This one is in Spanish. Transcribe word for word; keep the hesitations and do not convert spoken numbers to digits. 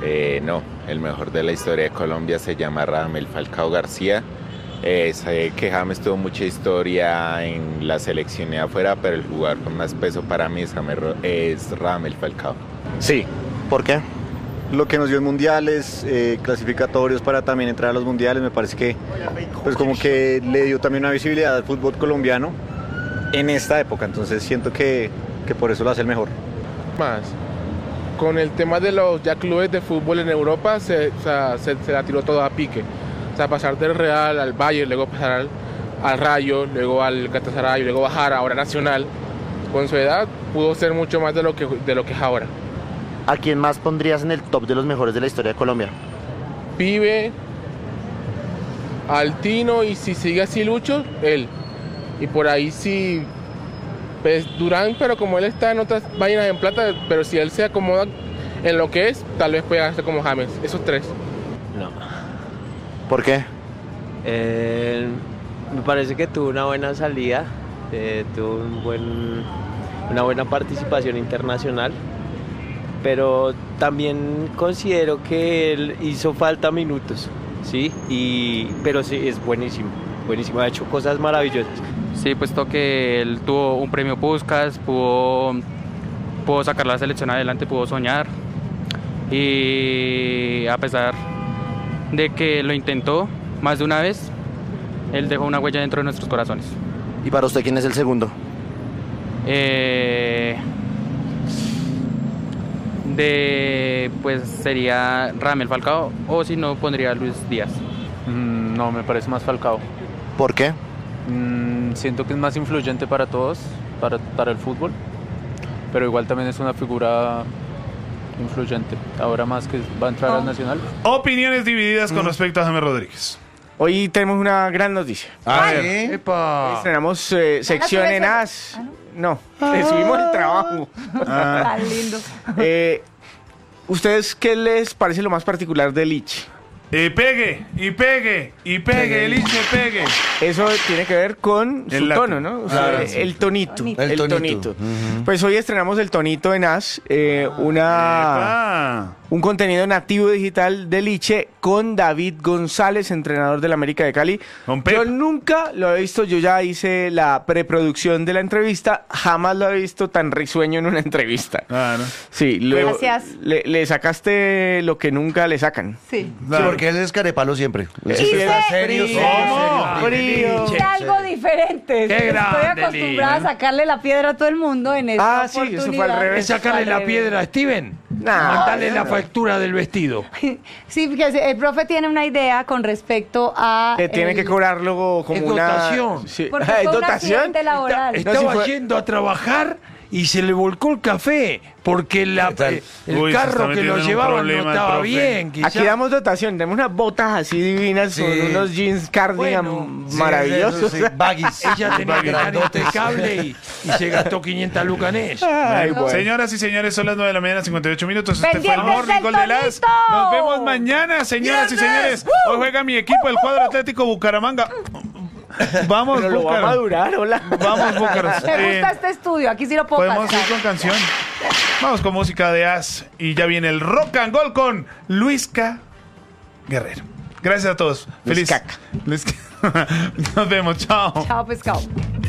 Eh, no, el mejor de la historia de Colombia se llama Radamel Falcao García. Eh, sé que James tuvo mucha historia en la selección y afuera, pero el jugador con más peso para mí es, James, es Radamel Falcao. Sí. ¿Por qué? Lo que nos dio en mundiales, eh, clasificatorios para también entrar a los mundiales, me parece que pues como que le dio también una visibilidad al fútbol colombiano en esta época, entonces siento que, que por eso lo hace el mejor. Más. Con el tema de los ya clubes de fútbol en Europa, se, o sea, se, se la tiró todo a pique. O sea, pasar del Real al Bayern, luego pasar al, al Rayo, luego al Galatasaray, luego bajar ahora Nacional. Con su edad pudo ser mucho más de lo que, de lo que es ahora. ¿A quién más pondrías en el top de los mejores de la historia de Colombia? Pibe, Altino y si sigue así Lucho, él. Y por ahí sí, pues Durán, pero como él está en otras vainas en plata, pero si él se acomoda en lo que es, tal vez pueda hacer como James, esos tres. No. ¿Por qué? Eh, me parece que tuvo una buena salida, eh, tuvo un buen, una buena participación internacional, pero también considero que él hizo falta minutos, ¿sí? Y, pero sí, es buenísimo, buenísimo, ha hecho cosas maravillosas. Sí, puesto que él tuvo un premio Puskás, pudo, pudo sacar la selección adelante, pudo soñar, y a pesar de que lo intentó más de una vez, él dejó una huella dentro de nuestros corazones. ¿Y para usted quién es el segundo? Eh, de, pues sería Radamel Falcao, o si no, pondría a Luis Díaz. Mm, no, me parece más Falcao. ¿Por qué? Mm, siento que es más influyente para todos, para, para el fútbol, pero igual también es una figura influyente. Ahora más que va a entrar Oh. al Nacional. Opiniones divididas con Mm. respecto a James Rodríguez. Hoy tenemos una gran noticia. A Ay, ver. epa. Estrenamos eh, sección en A S. No, le subimos el trabajo. Ah. Tan lindo. Eh, ¿Ustedes qué les parece lo más particular de Lich? Y pegue, y pegue, y pegue, Liche, pegue. Eso tiene que ver con El su látigo. tono, ¿no? O sea, Claro, el, sí. el tonito. Tonito. El, El tonito. tonito. Ujú. Pues hoy estrenamos el tonito en A S, eh, una, Epa. un contenido nativo digital de Liche con David González, entrenador del América de Cali. Con Pep. Yo nunca lo he visto, yo ya hice la preproducción de la entrevista, jamás lo he visto tan risueño en una entrevista. Ah, ¿no? Sí, lo- Gracias. Le, le sacaste lo que nunca le sacan. Sí. Claro. Sí, porque él es carepalo siempre. Él Sí, siempre está Hice- serio, frío, serio, serio. frío. Hice algo diferente. Qué Estoy grande, acostumbrada a Lina. sacarle la piedra a todo el mundo en esta Ah, sí, eso fue al oportunidad. revés. Es sacarle la Al piedra a revés. Steven. Nah, Mandarle no. la factura del vestido. Sí, fíjese, el profe tiene una idea con respecto a... Que tiene el- que cobrar luego como Es una... dotación. Sí. Porque Ah, ¿es fue un dotación? accidente laboral. Estaba No, si fue- yendo a trabajar y se le volcó el café porque la- ¿Qué tal? eh, el Uy, se está carro que metiendo lo en un llevaba no problema el estaba profe. bien. quizá. Aquí damos dotación, tenemos unas botas así divinas Sí. con unos jeans cardigan Bueno, Sí, maravillosos. sí, sí, baggies. Ella tenía que estar Grandotes. impecable y, y se gastó quinientas lucas en eso. Ay, bueno. Señoras y señores, son las nueve de la mañana, cincuenta y ocho minutos. Este fue el ¡Pendientes Morning del Call de las. tonito! Nos vemos mañana, señoras y señores. Hoy juega mi equipo, el cuadro Atlético Bucaramanga. Vamos, Pero lo va a Bucaramanga. madurar, hola. Vamos, Bucaramanga. Me Eh, gusta este estudio, aquí sí lo puedo Podemos pasar. ir con canción. Vamos con música de As. Y ya viene el Rock and Roll con Luisca Guerrero. Gracias a todos. Luis Feliz. Caca. Luis- Nos vemos. Chao. Chao, pescado.